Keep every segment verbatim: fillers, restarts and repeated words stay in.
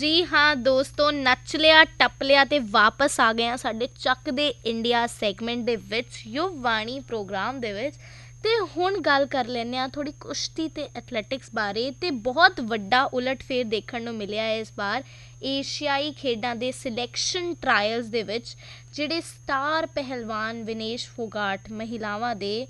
ਜੀ ਹਾਂ ਦੋਸਤੋ, ਨੱਚ ਲਿਆ ਟੱਪ ਲਿਆ ਤੇ ਵਾਪਸ ਆ ਗਏ ਹਾਂ ਸਾਡੇ ਚੱਕ ਦੇ ਇੰਡੀਆ ਸੈਗਮੈਂਟ ਦੇ ਵਿੱਚ, ਯੁਵਵਾਣੀ ਪ੍ਰੋਗਰਾਮ ਦੇ ਵਿੱਚ। ਅਤੇ ਹੁਣ ਗੱਲ ਕਰ ਲੈਂਦੇ ਹਾਂ ਥੋੜ੍ਹੀ ਕੁਸ਼ਤੀ ਅਤੇ ਐਥਲੈਟਿਕਸ ਬਾਰੇ। ਅਤੇ ਬਹੁਤ ਵੱਡਾ ਉਲਟ ਫੇਰ ਦੇਖਣ ਨੂੰ ਮਿਲਿਆ ਹੈ ਇਸ ਵਾਰ ਏਸ਼ੀਆਈ ਖੇਡਾਂ ਦੇ ਸਿਲੈਕਸ਼ਨ ਟਰਾਇਲਸ ਦੇ ਵਿੱਚ। ਜਿਹੜੇ ਸਟਾਰ ਪਹਿਲਵਾਨ ਵਿਨੇਸ਼ ਫੋਗਾਟ ਮਹਿਲਾਵਾਂ ਦੇ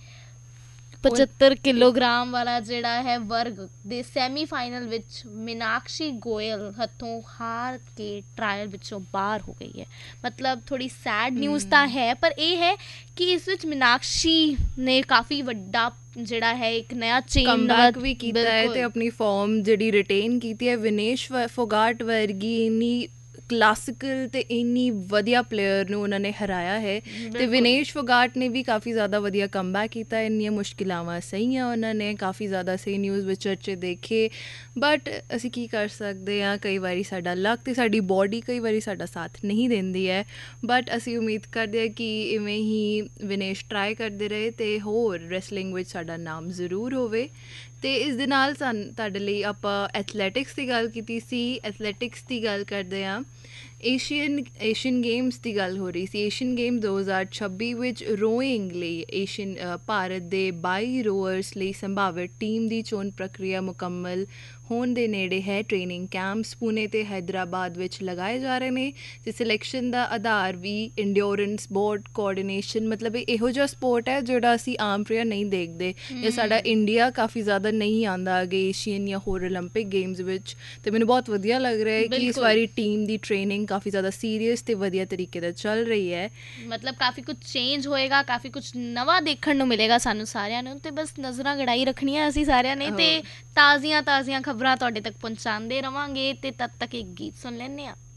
ਪਝੱਤਰ ਕਿਲੋਗ੍ਰਾਮ ਵਾਲਾ ਜਿਹੜਾ ਹੈ ਵਰਗ ਦੇ ਸੈਮੀਫਾਈਨਲ ਵਿੱਚ ਮੀਨਾਕਸ਼ੀ ਗੋਇਲ ਹੱਥੋਂ ਹਾਰ ਕੇ ਟਰਾਇਲ ਵਿੱਚੋਂ ਬਾਹਰ ਹੋ ਗਈ ਹੈ। ਮਤਲਬ ਥੋੜ੍ਹੀ ਸੈਡ ਨਿਊਜ਼ ਤਾਂ ਹੈ, ਪਰ ਇਹ ਹੈ ਕਿ ਇਸ ਵਿੱਚ ਮੀਨਾਕਸ਼ੀ ਨੇ ਕਾਫੀ ਵੱਡਾ ਜਿਹੜਾ ਹੈ ਇੱਕ ਨया ਕਮਬੈਕ ਵੀ ਕੀਤਾ ਹੈ ਅਤੇ ਆਪਣੀ ਫੋਰਮ ਜਿਹੜੀ ਰਿਟੇਨ ਕੀਤੀ ਹੈ। ਵਿਨੇਸ਼ ਫੋਗਾਟ ਵਰਗੀ ਇੰਨੀ ਕਲਾਸੀਕਲ ਅਤੇ ਇੰਨੀ ਵਧੀਆ ਪਲੇਅਰ ਨੂੰ ਉਹਨਾਂ ਨੇ ਹਰਾਇਆ ਹੈ। ਅਤੇ ਵਿਨੇਸ਼ ਫੋਗਾਟ ਨੇ ਵੀ ਕਾਫੀ ਜ਼ਿਆਦਾ ਵਧੀਆ ਕਮਬੈਕ ਕੀਤਾ। ਇੰਨੀਆਂ ਮੁਸ਼ਕਿਲਾਵਾਂ ਸਹੀਆਂ ਉਹਨਾਂ ਨੇ, ਕਾਫੀ ਜ਼ਿਆਦਾ ਸਹੀ ਨਿਊਜ਼ ਵਿੱਚ ਚਰਚੇ ਦੇਖੇ। ਬਟ ਅਸੀਂ ਕੀ ਕਰ ਸਕਦੇ ਹਾਂ, ਕਈ ਵਾਰੀ ਸਾਡਾ ਲੱਕ ਅਤੇ ਸਾਡੀ ਬੋਡੀ ਕਈ ਵਾਰੀ ਸਾਡਾ ਸਾਥ ਨਹੀਂ ਦਿੰਦੀ ਹੈ। ਬਟ ਅਸੀਂ ਉਮੀਦ ਕਰਦੇ ਹਾਂ ਕਿ ਇਵੇਂ ਹੀ ਵਿਨੇਸ਼ ਟਰਾਈ ਕਰਦੇ ਰਹੇ ਅਤੇ ਹੋਰ ਰੈਸਲਿੰਗ ਵਿੱਚ ਸਾਡਾ ਨਾਮ ਜ਼ਰੂਰ ਹੋਵੇ। ਅਤੇ ਇਸ ਦੇ ਨਾਲ ਸਾਨੂੰ ਤੁਹਾਡੇ ਲਈ ਆਪਾਂ ਐਥਲੈਟਿਕਸ ਦੀ ਗੱਲ ਕੀਤੀ ਸੀ। ਐਥਲੈਟਿਕਸ ਦੀ ਗੱਲ ਕਰਦੇ ਹਾਂ, ਏਸ਼ੀਅਨ ਏਸ਼ੀਅਨ ਗੇਮਸ ਦੀ ਗੱਲ ਹੋ ਰਹੀ ਸੀ। ਏਸ਼ੀਅਨ ਗੇਮ ਦੋ ਹਜ਼ਾਰ ਛੱਬੀ ਵਿੱਚ ਰੋਇੰਗ ਲਈ ਏਸ਼ੀਅਨ ਭਾਰਤ ਦੇ ਬਾਈ ਰੋਅਰਸ ਲਈ ਸੰਭਾਵਿਤ ਟੀਮ ਦੀ ਚੋਣ ਪ੍ਰਕਿਰਿਆ ਮੁਕੰਮਲ ਹੋਣ ਦੇ ਨੇੜੇ ਹੈ। ਟ੍ਰੇਨਿੰਗ ਕੈਂਪਸ ਪੁਣੇ ਅਤੇ ਹੈਦਰਾਬਾਦ ਵਿੱਚ ਲਗਾਏ ਜਾ ਰਹੇ ਨੇ ਅਤੇ ਸਿਲੈਕਸ਼ਨ ਦਾ ਆਧਾਰ ਵੀ ਇੰਡਿਓਰੈਂਸ ਬੋਰਡ ਕੋਆਰਡੀਨੇਸ਼ਨ, ਮਤਲਬ ਇਹ ਇਹੋ ਜਿਹਾ ਸਪੋਰਟ ਹੈ ਜਿਹੜਾ ਅਸੀਂ ਆਮ ਪ੍ਰਿਆ ਨਹੀਂ ਦੇਖਦੇ ਜਾਂ ਸਾਡਾ ਇੰਡੀਆ ਕਾਫੀ ਜ਼ਿਆਦਾ ਨਹੀਂ ਆਉਂਦਾ ਅੱਗੇ ਏਸ਼ੀਅਨ ਜਾਂ ਹੋਰ ਓਲੰਪਿਕ ਗੇਮਸ ਵਿੱਚ। ਅਤੇ ਮੈਨੂੰ ਬਹੁਤ ਵਧੀਆ ਲੱਗ ਰਿਹਾ ਹੈ ਕਿ ਇਸ ਵਾਰੀ ਟੀਮ ਦੀ ਟ੍ਰੇਨਿੰਗ ਕਾਫੀ ਜ਼ਿਆਦਾ ਸੀਰੀਅਸ ਅਤੇ ਵਧੀਆ ਤਰੀਕੇ ਨਾਲ ਚੱਲ ਰਹੀ ਹੈ। ਮਤਲਬ ਕਾਫੀ ਕੁਛ ਚੇਂਜ ਹੋਏਗਾ, ਕਾਫੀ ਕੁਛ ਨਵਾਂ ਦੇਖਣ ਨੂੰ ਮਿਲੇਗਾ ਸਾਨੂੰ ਸਾਰਿਆਂ ਨੂੰ। ਅਤੇ ਬਸ ਨਜ਼ਰਾਂ ਗੜਾਈ ਰੱਖਣੀਆਂ ਅਸੀਂ ਸਾਰਿਆਂ ਨੇ, ਅਤੇ ਤਾਜ਼ੀਆਂ ਤਾਜ਼ੀਆਂ ਖਬਰਾਂ ਤੁਹਾਡੇ ਤੱਕ ਪਹੁੰਚਾਉਂਦੇ ਰਹਾਂਗੇ। ਅਤੇ ਤਦ ਤੱਕ ਇੱਕ ਗੀਤ ਸੁਣ ਲੈਂਦੇ ਹਾਂ।